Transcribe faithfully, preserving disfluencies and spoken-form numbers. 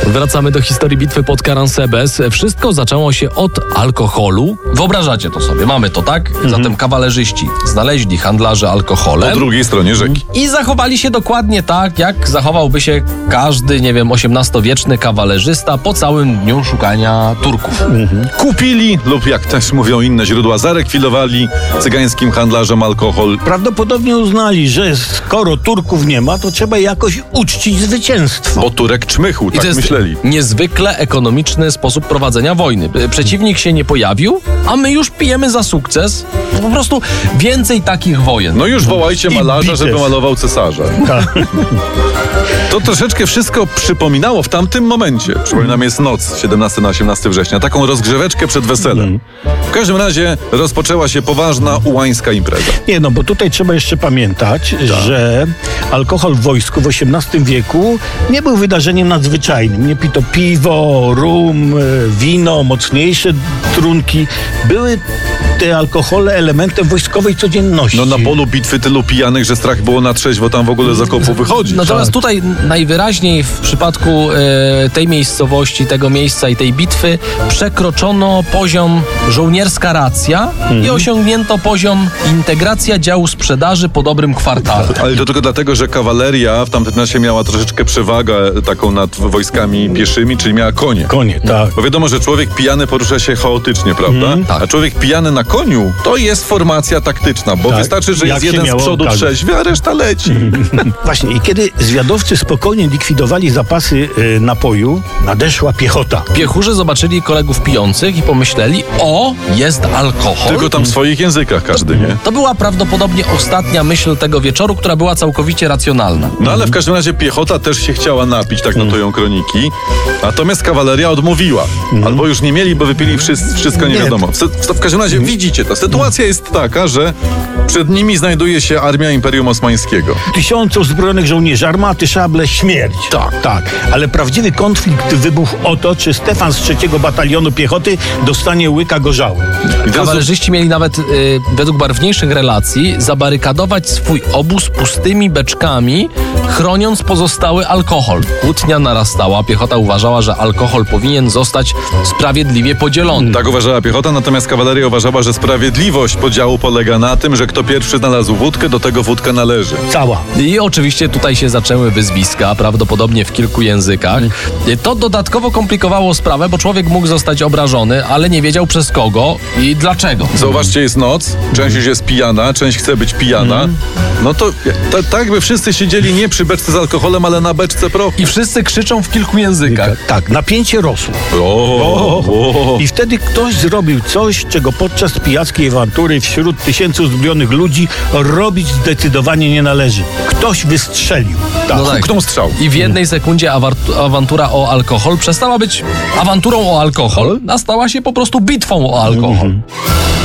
Wracamy do historii bitwy pod Caransebes. Wszystko zaczęło się od alkoholu. Wyobrażacie to sobie, mamy to, tak? Mhm. Zatem kawalerzyści znaleźli handlarzy alkoholem. Po drugiej stronie rzeki. I zachowali się dokładnie tak, jak zachowałby się każdy, nie wiem, osiemnastowieczny kawalerzysta po całym dniu szukania Turków. Mhm. Kupili, lub jak też mówią inne źródła, zarekwirowali cygańskim handlarzom alkohol. Prawdopodobnie uznali, że skoro Turków nie ma, to trzeba jakoś uczcić zwycięstwo. Bo Turek czmychł, tak myśleli. Niezwykle ekonomiczny sposób prowadzenia wojny. Przeciwnik się nie pojawił, a my już pijemy za sukces. Po prostu więcej takich wojen. No już wołajcie malarza, żeby malował cesarza. To troszeczkę wszystko przypominało w tamtym momencie. Przypominam, jest noc siedemnastego na osiemnastego września. Taką rozgrzeweczkę przed weselem. W każdym razie rozpoczęła się poważna ułańska impreza. Nie, no bo tutaj trzeba jeszcze pamiętać, tak. że alkohol w wojsku w osiemnastym wieku nie był wydarzeniem nadzwyczajnym. Nie pito piwo, rum, wino, mocniejsze trunki. Były te alkohole elementem wojskowej codzienności. No na polu bitwy tylu pijanych, że strach było na trzeźwo tam w ogóle z okopu wychodzić. Natomiast tak. tutaj najwyraźniej w przypadku e, tej miejscowości, tego miejsca i tej bitwy przekroczono poziom żołnierska racja mhm. i osiągnięto poziom integracja działu sprzedaży po dobrym kwartale. Ale to tylko dlatego, że kawaleria w tamtym czasie miała troszeczkę przewagę taką nad wojskami pieszymi, czyli miała konie. Konie, tak. Bo wiadomo, że człowiek pijany porusza się chaotycznie, prawda? Mhm. Tak. A człowiek pijany na koniu to jest formacja taktyczna, bo tak. wystarczy, że Jak jest jeden z przodu trzeźwy, a reszta leci. Właśnie i kiedy zwiadowcy spokojnie likwidowali zapasy y, napoju, nadeszła piechota. Piechurze zobaczyli kolegów pijących i pomyśleli, o, jest alkohol. Tylko tam w swoich językach każdy, nie? To była prawdopodobnie ostatnia myśl tego wieczoru, która była całkowicie racjonalna. No ale w każdym razie piechota też się chciała napić, tak notują kroniki. Natomiast kawaleria odmówiła. Albo już nie mieli, bo wypili wszyscy, wszystko nie wiadomo. W, w każdym razie widzicie, ta sytuacja jest taka, że przed nimi znajduje się armia Imperium Osmańskiego. Tysiące uzbrojonych żołnierzy, armaty, szable, śmierć. Tak. Tak. Ale prawdziwy konflikt wybuchł o to, czy Stefan z trzeciego batalionu piechoty dostanie łyka gorzały. I Kawalerzyści mieli nawet, y, według barwniejszych relacji, zabarykadować swój obóz pustymi beczkami, chroniąc pozostały alkohol. Kłótnia narastała. Piechota uważała, że alkohol powinien zostać sprawiedliwie podzielony. Tak uważała piechota, natomiast kawaleria uważała, że sprawiedliwość podziału polega na tym, że kto pierwszy znalazł wódkę, do tego wódka należy. Cała. I oczywiście tutaj się zaczęły wyzwiska, prawdopodobnie w kilku językach. To dodatkowo komplikowało sprawę, bo człowiek mógł zostać obrażony, ale nie wiedział przez kogo i dlaczego. Zauważcie, jest noc, część już jest pijana, część chce być pijana. Mm. No to ta, tak by wszyscy siedzieli nie przy beczce z alkoholem, ale na beczce prochu. I wszyscy krzyczą w kilku językach. Tak, tak, napięcie rosło. O, o, o. I wtedy ktoś zrobił coś, czego podczas pijackiej awantury wśród tysięcy uzbrojonych ludzi robić zdecydowanie nie należy. Ktoś wystrzelił. Tak, No tak. huknął strzał. I w jednej sekundzie awar- awantura o alkohol przestała być awanturą o alkohol, a stała się po prostu bitwą o alkohol.